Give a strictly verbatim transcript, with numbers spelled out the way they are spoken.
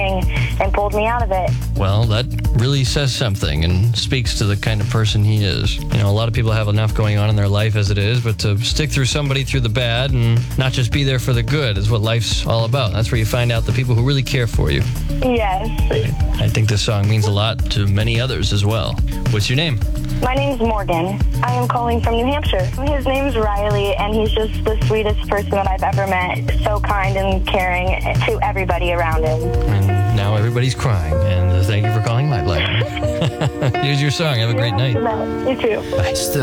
drowning and pulled me out of it. Well, that really says something and speaks to the kind of person he is. You know, a lot of people have enough going on in their life as it is, but to stick through somebody through the bad and not just be there for the good is what life's all about. That's where you find out the people who really care for you. Yes. I think this song means a lot to many others as well. What's your name? My name's Morgan. I am calling from New Hampshire. His name's Riley, and he's just the sweetest person that I've ever met. So kind and caring to everybody around him. And now everybody's crying, and uh, thank you for calling Light Light. Here's your song. Have a great night. You too. Bye.